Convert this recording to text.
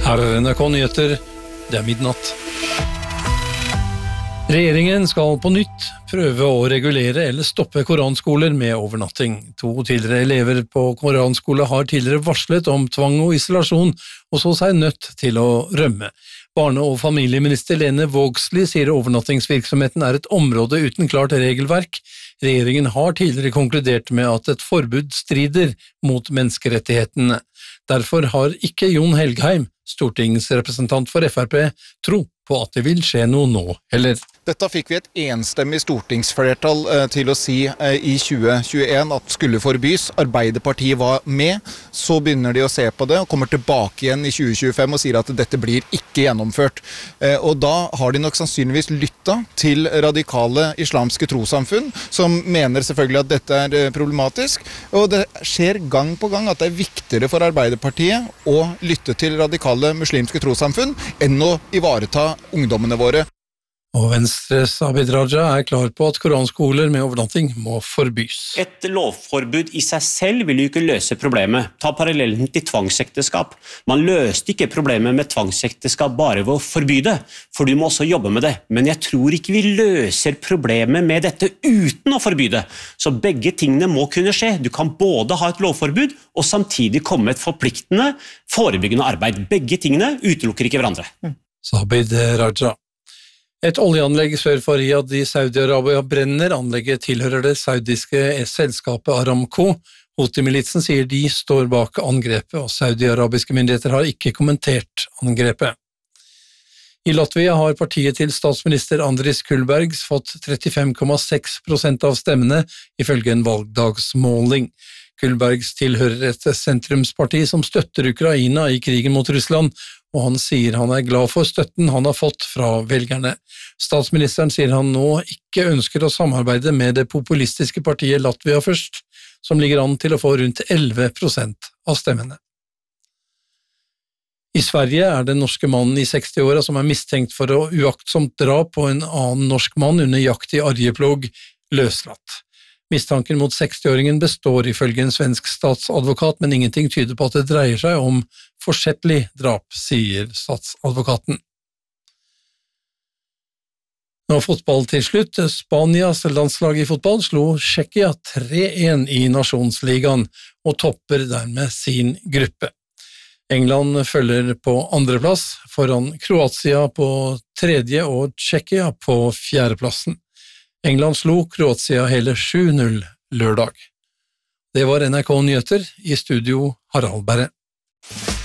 Her er NRK Nyheter, det midnatt. Regjeringen skal på nytt prøve å regulere eller stoppe koranskoler med overnatting. 2 tidligere elever på koranskole har tidligere varslet om tvang og isolasjon, og så seg nødt til å rømme. Barne- og familieminister Lene Vågslid sier overnattingsvirksomheten er et område uten klart regelverk. Regjeringen har tidligere konkludert med at et forbud strider mot menneskerettighetene. Derfor har ikke Jon Helgheim, stortingsrepresentant for FrP, tro på at det vil skje noe nå heller. Dette fikk vi et enstemmig stortingsflertall til å si i 2021 at skulle forbys. Arbeiderpartiet var med, så begynner de å se på det og kommer tilbake igjen i 2025 og sier at dette blir ikke gjennomført. Og da har de nok sannsynligvis lyttet til radikale islamske trossamfunn, som mener selvfølgelig at dette er problematisk. Og det skjer gang på gang at det er viktigere for Arbeiderpartiet å lytte til radikale muslimske trossamfunn enn å ivareta ungdommene våre. Og Venstres Abid Raja er klar på at koranskoler med overnatting må forbys. Et lovforbud i seg selv vil jo ikke løse problemet. Ta parallellen til tvangsekteskap. Man løste ikke problemet med tvangsekteskap bare ved å forby det, for du må også jobbe med det. Men jeg tror ikke vi løser problemet med dette uten å forby det. Så begge tingene må kunne skje. Du kan både ha et lovforbud og samtidig komme med et forpliktende, forebyggende arbeid. Begge tingene utelukker ikke hverandre. Sa Abid Raja. Et oljeanlegg sør for Riyadh i Saudi-Arabia brenner. Anlegget tilhører det saudiske selskapet Aramco. Houthi-militsen sier de står bak angrepet, og saudi-arabiske myndigheter har ikke kommentert angrepet. I Latvia har partiet til statsminister Andris Kulbergs fått 35,6% av stemmene, ifølge en valgdagsmåling. Kulbergs tilhører et sentrumsparti som støtter Ukraina i krigen mot Russland, og han sier han er glad for støtten han har fått fra velgerne. Statsministeren sier han nå ikke ønsker å samarbeide med det populistiske partiet Latvia først, som ligger an til å få rundt 11% av stemmene. I Sverige er den norske mannen i 60-åra som er mistenkt for å uaktsomt drap på en annen norsk mann under jakt i Arjeplog, løslatt. Mistanken mot 60-åringen består ifølge en svensk statsadvokat, men ingenting tyder på at det dreier seg om forsettlig drap, sier statsadvokaten. Nå fotball til slutt. Spanias landslag i fotball slo Tsjekkia 3-1 i Nasjonsligaen og topper dermed sin gruppe. England følger på andreplass, foran Kroatia på tredje og Tsjekkia på fjerdeplassen. England slo Kroatia hele 7-0 lørdag. Det var NRK Nyheter, i studio Harald Berre.